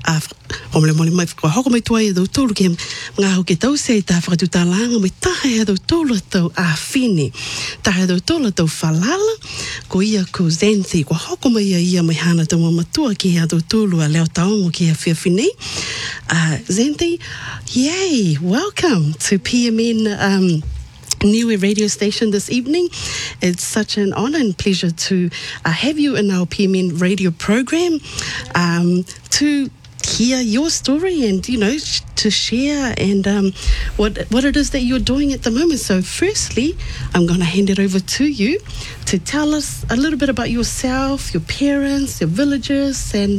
o mole mai whakahoko mai tua e dau tolu ke ngā hoke tau se ta whakatuta langa mai taha e dau tolu tau a whine. Taha e dau tolu tau whalala, ko ia ko Xanthi, ko hoko mai ia mai hana tau mamatua ki a dau tolu a leo taongo ki a whiawhine. Xanthi, yay, welcome to PMN Niue radio station this evening. It's such an honor and pleasure to have you in our PMN radio program to hear your story and, you know, to share and what it is that you're doing at the moment. So firstly, I'm going to hand it over to you to tell us a little bit about yourself, your parents, your villages, and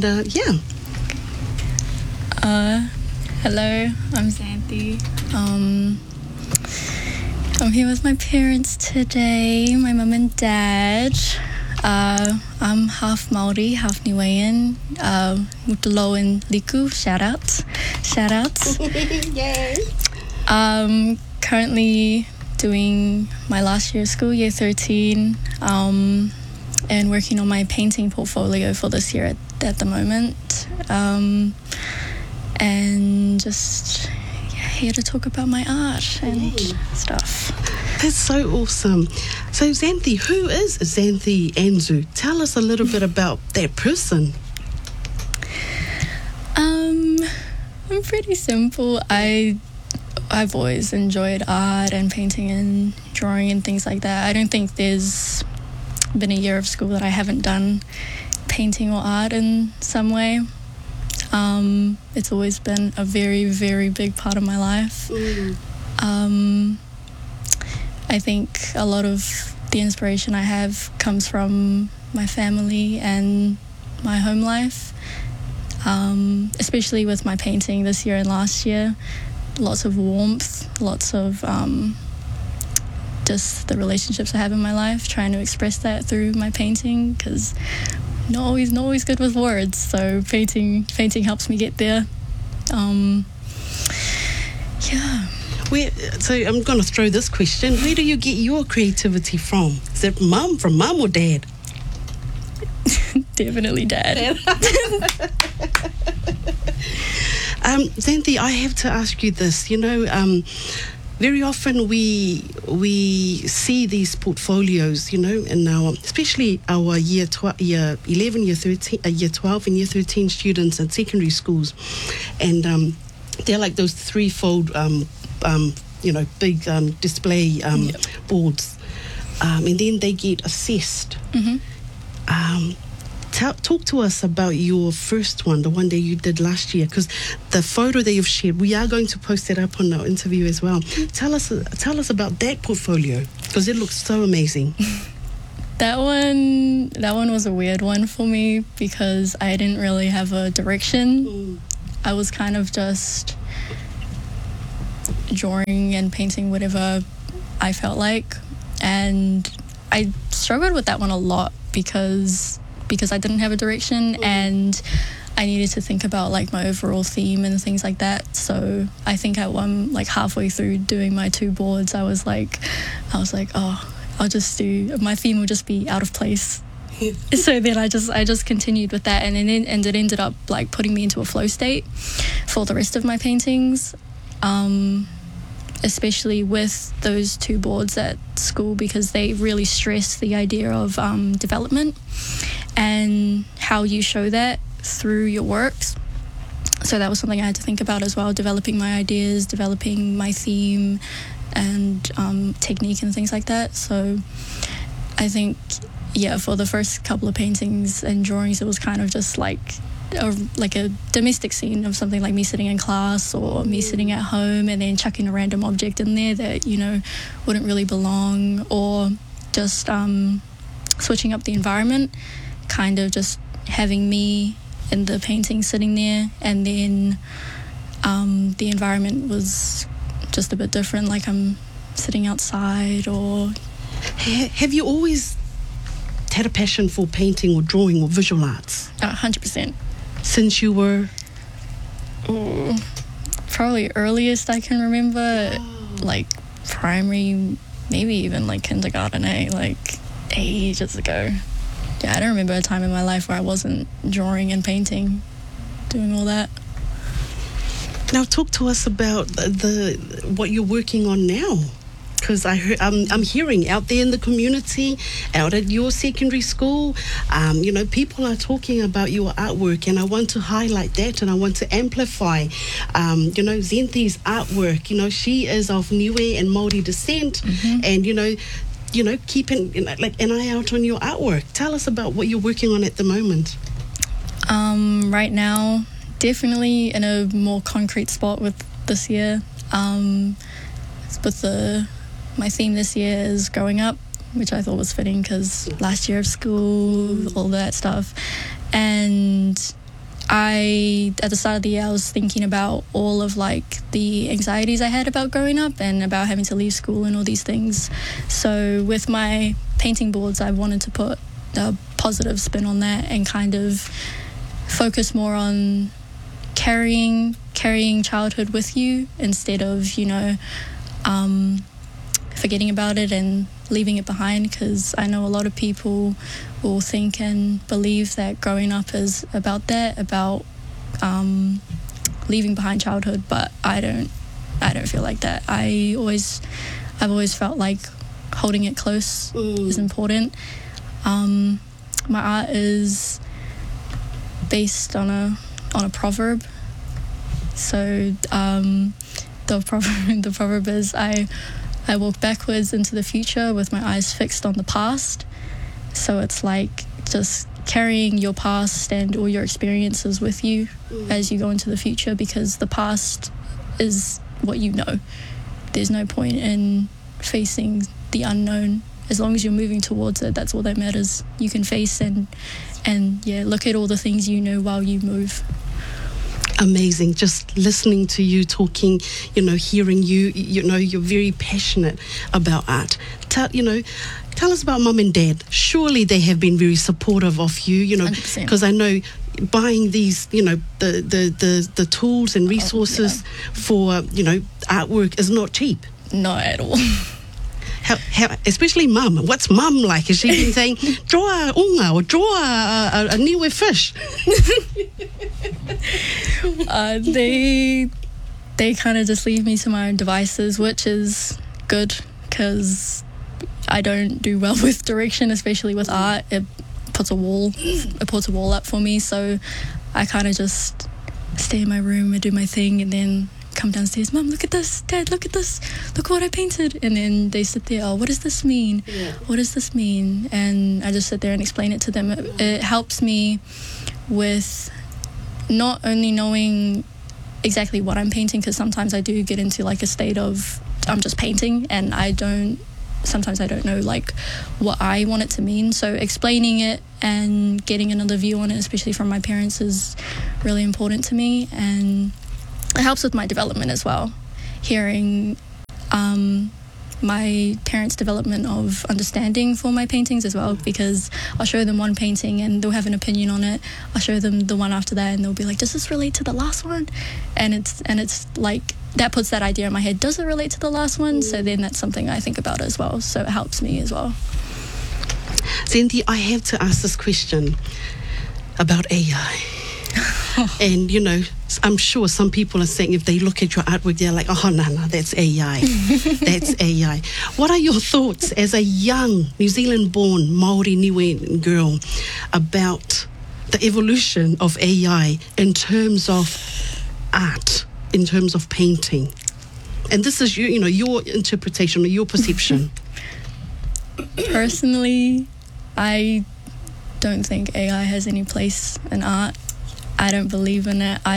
Hello, I'm Xanthi. I'm here with my parents today, my mum and dad. I'm half Māori, half Niuean. Mutalo and Liku, shout outs. Yay. Currently doing my last year of school, year 13, and working on my painting portfolio for this year at the moment. And just here to talk about my art and stuff. That's so awesome. So Xanthi, who is Xanthi Anzu? Tell us a little bit about that person. I'm pretty simple. I've always enjoyed art and painting and drawing and things like that. I don't think there's been a year of school that I haven't done painting or art in some way. It's always been a very, very big part of my life. I think a lot of the inspiration I have comes from my family and my home life, especially with my painting this year and last year. Lots of warmth, lots of just the relationships I have in my life, trying to express that through my painting, because not always good with words, so painting helps me get there. So I'm going to throw this question. Where do you get your creativity from? Is it from mum or dad? Definitely dad. Xanthi, I have to ask you this. You know, very often we see these portfolios, you know, in especially our year 11, year 13, year 12 and year 13 students at secondary schools, and they're like those threefold, big display boards, and then they get assessed. Talk to us about your first one, the one that you did last year, because the photo that you've shared, we are going to post it up on our interview as well. Tell us about that portfolio, because it looks so amazing. That one was a weird one for me because I didn't really have a direction. I was kind of just drawing and painting whatever I felt like, and I struggled with that one a lot because I didn't have a direction and I needed to think about like my overall theme and things like that. So I think at one, like halfway through doing my two boards, I was like, oh, I'll just do, my theme will just be out of place. So then I just continued with that, and it ended up like putting me into a flow state for the rest of my paintings, especially with those two boards at school, because they really stress the idea of development and how you show that through your works. So that was something I had to think about as well, developing my ideas, developing my theme and technique and things like that. So I think, for the first couple of paintings and drawings, it was kind of just like a domestic scene of something like me sitting in class or me sitting at home and then chucking a random object in there that, you know, wouldn't really belong, or just switching up the environment, kind of just having me in the painting sitting there, and then the environment was just a bit different, like I'm sitting outside. Or have you always had a passion for painting or drawing or visual arts? 100%. Since you were? Probably earliest I can remember, like primary, maybe even like kindergarten, like ages ago. Yeah, I don't remember a time in my life where I wasn't drawing and painting, doing all that. Now, talk to us about the what you're working on now. Because I'm hearing out there in the community, out at your secondary school, people are talking about your artwork, and I want to highlight that, and I want to amplify, Zenthi's artwork. She is of Niue and Māori descent, and keeping an eye out on your artwork. Tell us about what you're working on at the moment. Right now, definitely in a more concrete spot with this year. My theme this year is growing up, which I thought was fitting because last year of school, all that stuff. And at the start of the year, I was thinking about all of the anxieties I had about growing up and about having to leave school and all these things. So with my painting boards, I wanted to put a positive spin on that and kind of focus more on carrying childhood with you instead of, forgetting about it and leaving it behind, because I know a lot of people will think and believe that growing up is about leaving behind childhood, but I don't feel like that. I've always felt like holding it close is important. My art is based on a proverb. So the proverb is I walk backwards into the future with my eyes fixed on the past. So it's like just carrying your past and all your experiences with you as you go into the future, because the past is what you know. There's no point in facing the unknown. As long as you're moving towards it, that's all that matters. You can face and look at all the things you know while you move. Amazing. Just listening to you talking, hearing you, you're very passionate about art. Tell us about Mum and Dad. Surely they have been very supportive of you, 100%. Because I know buying these, the tools and resources for, artwork is not cheap. Not at all. How, especially Mum. What's Mum like? Has she been saying, draw a unga or draw a niue fish? They kind of just leave me to my own devices, which is good because I don't do well with direction, especially with art. It puts a wall up for me, so I kind of just stay in my room and do my thing, and then come downstairs. Mum, look at this. Dad, look at this. Look what I painted. And then they sit there. Oh, what does this mean? Yeah. What does this mean? And I just sit there and explain it to them. It helps me with not only knowing exactly what I'm painting, because sometimes I do get into a state of I'm just painting and sometimes I don't know what I want it to mean. So explaining it and getting another view on it, especially from my parents, is really important to me, and it helps with my development as well. Hearing my parents' development of understanding for my paintings as well, because I'll show them one painting and they'll have an opinion on it. I'll show them the one after that and they'll be like, does this relate to the last one? And it's like that puts that idea in my head. Does it relate to the last one? So then that's something I think about as well. So it helps me as well. Zenthi, I have to ask this question about AI. And, I'm sure some people are saying if they look at your artwork, they're like, oh, no, that's AI. That's AI. What are your thoughts as a young New Zealand-born Māori Niue girl about the evolution of AI in terms of art, in terms of painting? And this is, your interpretation or your perception. Personally, I don't think AI has any place in art. I don't believe in it.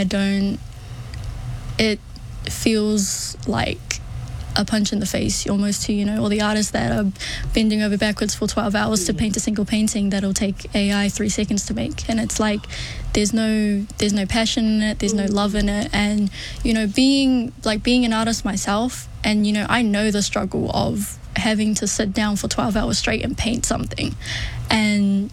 It feels like a punch in the face almost to, all the artists that are bending over backwards for 12 hours to paint a single painting that'll take AI 3 seconds to make. And it's like there's no passion in it, there's no love in it. And, being an artist myself, and, I know the struggle of having to sit down for 12 hours straight and paint something. And,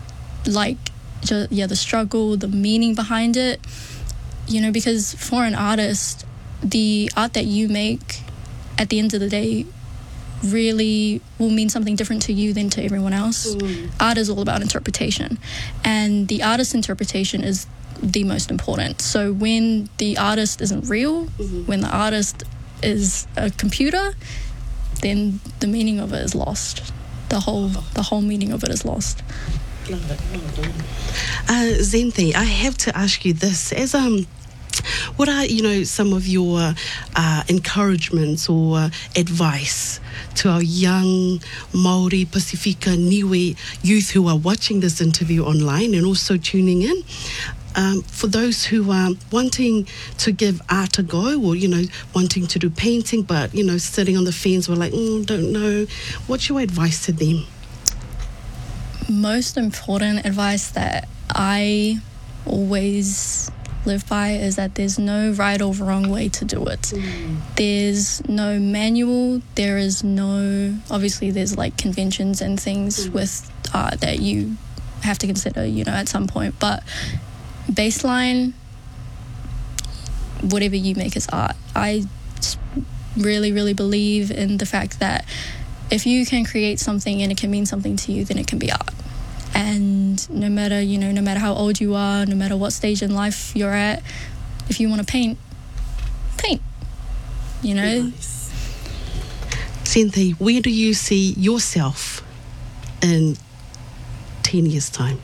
the struggle, the meaning behind it, because for an artist, the art that you make at the end of the day really will mean something different to you than to everyone else. Art is all about interpretation, and the artist's interpretation is the most important. So when the artist isn't real, when the artist is a computer, then the meaning of it is lost. The whole meaning of it is lost. Zente, I have to ask you this: as what are some of your encouragements or advice to our young Māori Pasifika Niue youth who are watching this interview online and also tuning in? For those who are wanting to give art a go, or wanting to do painting, but sitting on the fence, we're like, don't know. What's your advice to them? Most important advice that I always live by is that there's no right or wrong way to do it. There's no manual. There is no, obviously there's like conventions and things with art that you have to consider, at some point, but baseline, whatever you make is art. I really, really believe in the fact that if you can create something and it can mean something to you, then it can be art. And no matter how old you are, no matter what stage in life you're at, if you want to paint. Nice. Zente, where do you see yourself in 10 years' time?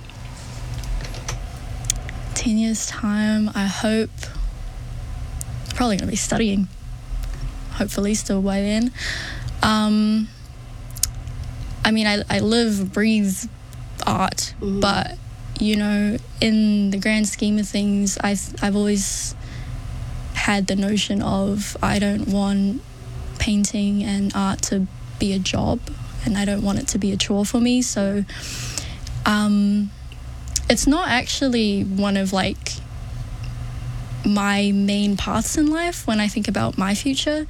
10 years' time, I hope probably going to be studying, hopefully still by then. I live, breathe art, but in the grand scheme of things, I've always had the notion of I don't want painting and art to be a job, and I don't want it to be a chore for me. So it's not actually one of like my main paths in life. When I think about my future,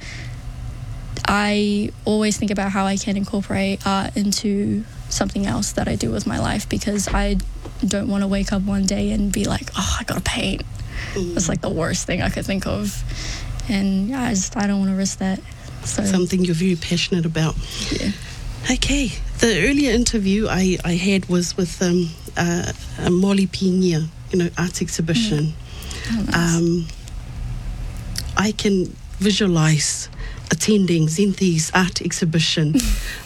I always think about how I can incorporate art into something else that I do with my life, because I don't want to wake up one day and be like, oh, I gotta paint. It's like the worst thing I could think of, and I don't want to risk that. So something you're very passionate about. Yeah. Okay, the earlier interview I had was with Molly Pinia, arts exhibition. Oh, nice. I can visualize attending Zente's art exhibition.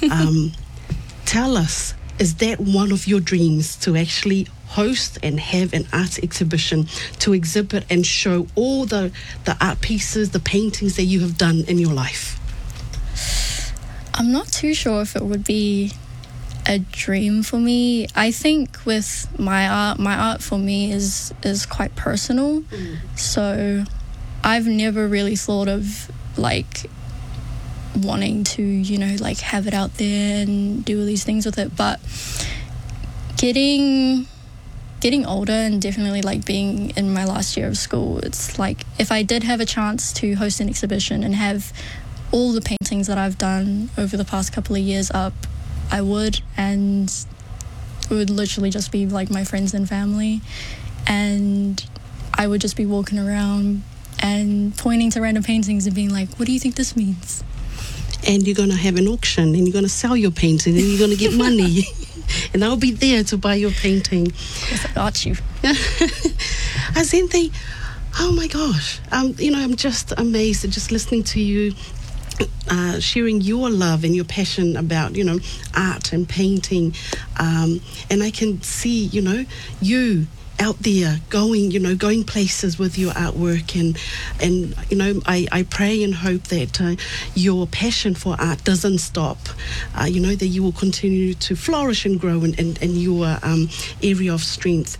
Tell us, is that one of your dreams, to actually host and have an art exhibition to exhibit and show all the art pieces, the paintings that you have done in your life? I'm not too sure if it would be a dream for me. I think with my art for me is quite personal. So I've never really thought of like wanting to, have it out there and do all these things with it. But getting older and definitely like being in my last year of school, it's like if I did have a chance to host an exhibition and have all the paintings that I've done over the past couple of years up, I would, and it would literally just be like my friends and family, and I would just be walking around and pointing to random paintings and being like, what do you think this means? And you're going to have an auction and you're going to sell your painting and you're going to get money and I'll be there to buy your painting. Yes, I got you. Zente, oh my gosh, I'm just amazed at just listening to you sharing your love and your passion about, art and painting. And I can see, you out there going places with your artwork, and I pray and hope that your passion for art doesn't stop, that you will continue to flourish and grow in your area of strength.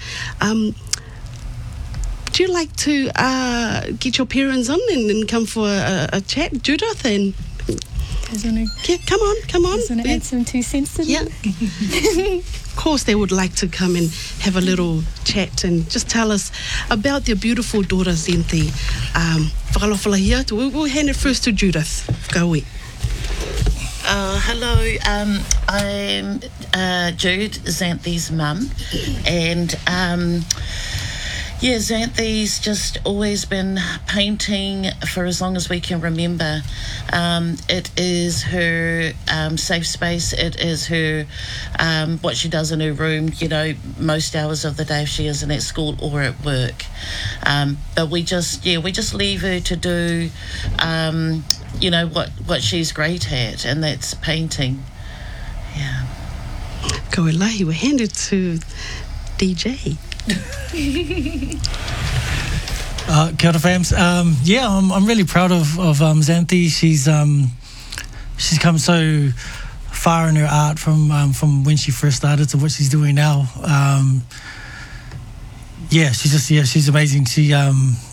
Would you like to get your parents on and come for a chat, Judith? And yeah, come on. Just want to add some 2 cents to that? Yeah. Of course, they would like to come and have a little chat and just tell us about their beautiful daughter, Zente. We'll hand it first to Judith. Go away. Hello, I'm Jude, Zente's mum, and Yeah, Xanthi's just always been painting for as long as we can remember. It is her safe space. It is her what she does in her room, you know, most hours of the day if she isn't at school or at work. But we just leave her to do, you know, what she's great at, and that's painting. Yeah. Ko e lahi, we're handed to DJ. Kia ora, fams. I'm really proud of Xanthi. She's come so far in her art from when she first started to what she's doing now. She's amazing. She her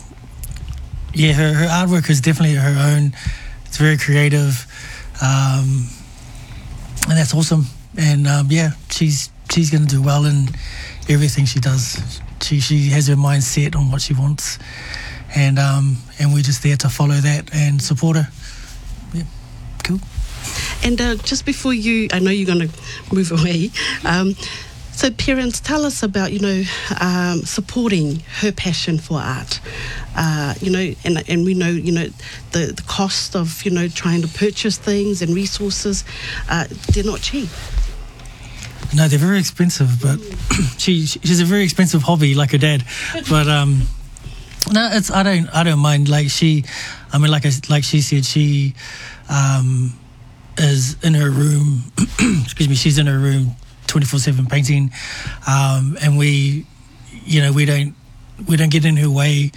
artwork is definitely her own. It's very creative, and that's awesome. And she's going to do well in everything she does. She has her mind set on what she wants, and we're just there to follow that and support her. Yeah, cool. And just before I know you're going to move away. So parents, tell us about, supporting her passion for art. And we know, the cost of, trying to purchase things and resources, they're not cheap. No, they're very expensive, but she's a very expensive hobby, like her dad. But no, I don't mind. Like she said, she is in her room. Excuse me, she's in her room 24/7 painting, and we don't get in her way.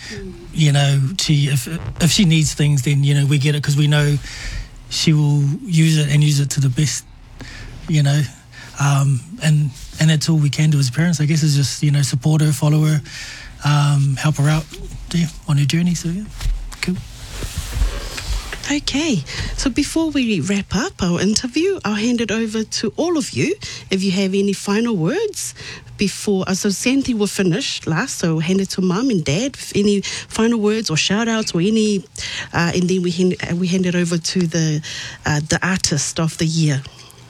If she needs things, then we get it, because we know she will use it to the best. And that's all we can do as parents, I guess, is just support her, follow her, help her out on her journey. So yeah, cool. Okay, so before we wrap up our interview, I'll hand it over to all of you if you have any final words before. So Xanthi will finish last, so hand it to Mum and Dad. Any final words or shout outs or any, and then we hand it over to the artist of the year.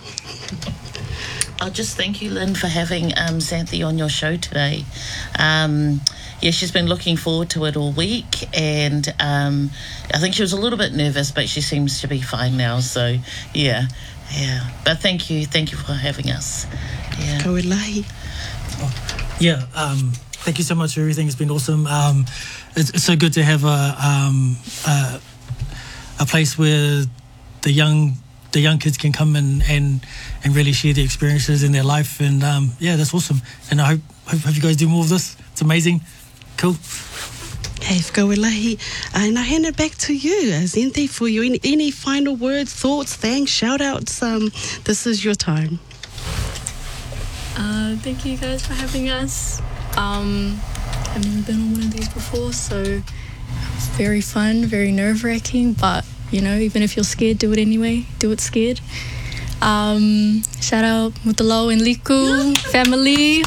I'll just thank you, Lynn, for having Xanthi on your show today. She's been looking forward to it all week, and I think she was a little bit nervous, but she seems to be fine now. So, yeah. But thank you for having us. Yeah. Ko e lahi. Thank you so much for everything. It's been awesome. It's so good to have a place where the young kids can come and really share their experiences in their life, and that's awesome. And I hope you guys do more of this. It's amazing. Cool. Hey, ko e lahi. And I hand it back to you, Xanthi, for you. Any final words, thoughts, thanks, shout outs? This is your time. Thank you guys for having us. I've never been on one of these before, so it was very fun, very nerve-wracking, but even if you're scared, do it anyway. Do it scared. Shout out Mutalau and Liku family.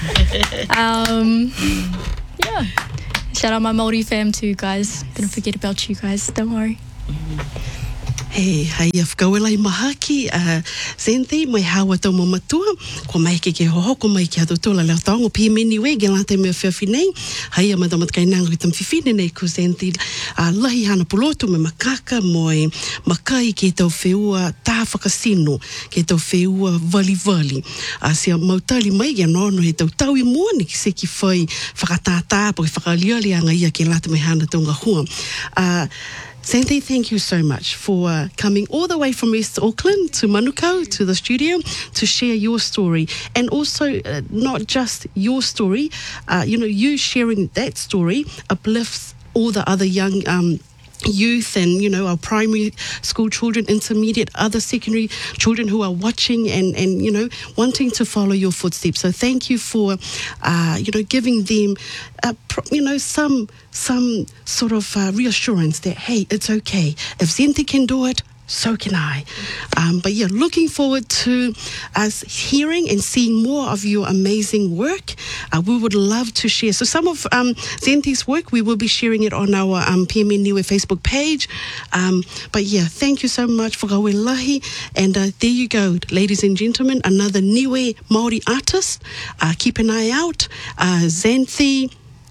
Shout out my Māori fam too, guys. Didn't forget about you guys. Don't worry. Hei whakauelai mahaki, Xanthi, mai hawa tau mamatua, ko mai ke hohoko mai ke atu tola leo taongo pime niwe, ge lante mea whiawhi nei, hei amadamat kai nanga ki tam whiwhine nei ko Xanthi, lahi hana pulotu me makaka moi makai ke tau whiua tā whakasino, ke tau whiua vali. Sia mautali mai ge nono he tau tau I muani ki seki whai whakatātā po ke whakaliali anga ia ke late mai hana taunga hua. Xanthi, thank you so much for coming all the way from East Auckland to Manukau, to the studio, to share your story. And also, not just your story, you sharing that story uplifts all the other young youth and, our primary school children, intermediate, other secondary children who are watching and wanting to follow your footsteps. So thank you for, giving them, some sort of reassurance that, hey, it's okay. If Xanthi can do it, so can I. Looking forward to us hearing and seeing more of your amazing work. We would love to share. So some of Xanthi's work, we will be sharing it on our PMN Niue Facebook page. Thank you so much for kawe lahi. And there you go, ladies and gentlemen, another Niue Māori artist. Keep an eye out. Xanthi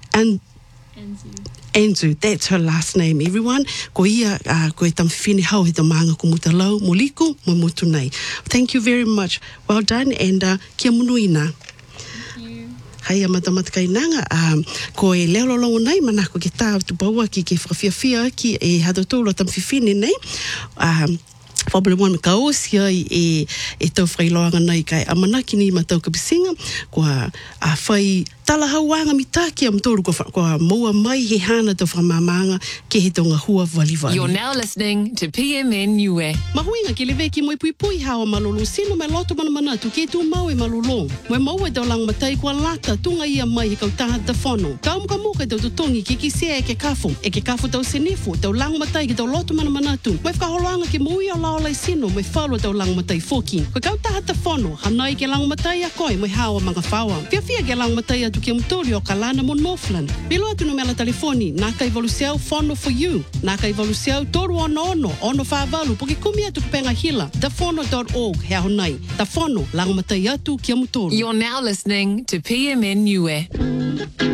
And Anzu, that's her last name, everyone. Ko ia, ko e tamwhine hau he tamanga ko mutalau, moliku, mo mutu nei. Thank you very much. Well done, and kia munuina. Hai amatamata kai nanga, ko e leo lolongo nei, mana ko ke tā tu paua ki ke whakawhiawhia ki e hatatolo tamwhine nei. Whabele mwana ka osia e tau whailoanga nei kai amanaki ni matau ka bisinga, kua whai talahauanga mitaki am tolu kua moa mai he hana tau whamamanga ke he tonga hua waliwali. You're now listening to PMN Niue. Mahuinga ki lewe ki moi pui hawa malolo sino me loto mana tu ke tu mau e malolo. Moe mau e tau lang matai kua lata tunga ia mai he kau taha ta whono. Tau mga muka tau tutongi ki sea e ke kafo tau senefu, tau lang matai ki tau loto mana tu. Moe whakaholoanga ki mui o laolai sino moe whalua tau lang matai foki. Koe kau taha ta whono, hanai ke lang matai a koe moe hawa mga whawa. Whiawhia ke lang matai atu ki mtori o Kalana mo Northland. Bilo atu no mela telefoni, nā kai valuseau whono for you. Nā kai valuseau toru ono whāwalu, poke kumi atu kupenga hila, thewhono.org, hea honai. Ta whono, lang matai atu ki mutori. You're now listening to PMN Niue.